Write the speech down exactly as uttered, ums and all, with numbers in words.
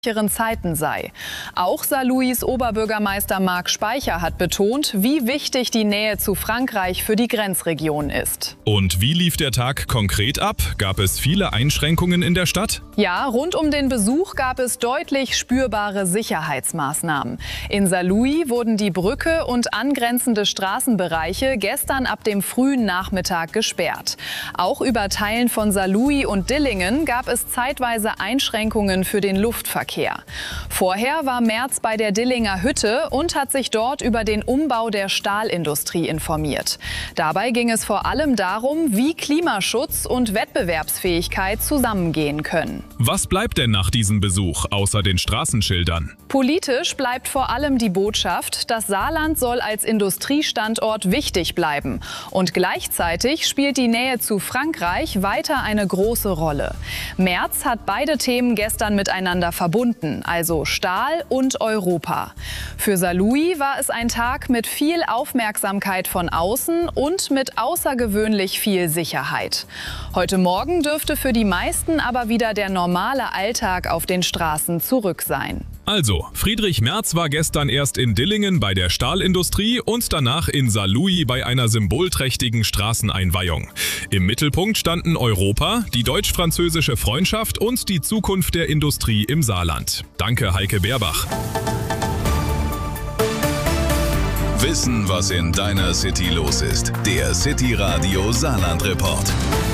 Zeiten sei. Auch Saarlouis Oberbürgermeister Marc Speicher hat betont, wie wichtig die Nähe zu Frankreich für die Grenzregion ist. Und wie lief der Tag konkret ab? Gab es viele Einschränkungen in der Stadt? Ja, rund um den Besuch gab es deutlich spürbare Sicherheitsmaßnahmen. In Saarlouis wurden die Brücke und angrenzende Straßenbereiche gestern ab dem frühen Nachmittag gesperrt. Auch über Teilen von Saarlouis und Dillingen gab es zeitweise Einschränkungen für den Luftverkehr. Vorher war Merz bei der Dillinger Hütte und hat sich dort über den Umbau der Stahlindustrie informiert. Dabei ging es vor allem darum, wie Klimaschutz und Wettbewerbsfähigkeit zusammengehen können. Was bleibt denn nach diesem Besuch, außer den Straßenschildern? Politisch bleibt vor allem die Botschaft, das Saarland soll als Industriestandort wichtig bleiben. Und gleichzeitig spielt die Nähe zu Frankreich weiter eine große Rolle. Merz hat beide Themen gestern miteinander verbunden. Also Stahl und Europa. Für Saarlouis war es ein Tag mit viel Aufmerksamkeit von außen und mit außergewöhnlich viel Sicherheit. Heute Morgen dürfte für die meisten aber wieder der normale Alltag auf den Straßen zurück sein. Also, Friedrich Merz war gestern erst in Dillingen bei der Stahlindustrie und danach in Saarlouis bei einer symbolträchtigen Straßeneinweihung. Im Mittelpunkt standen Europa, die deutsch-französische Freundschaft und die Zukunft der Industrie im Saarland. Danke, Heike Beerbach. Wissen, was in deiner City los ist. Der City Radio Saarland Report.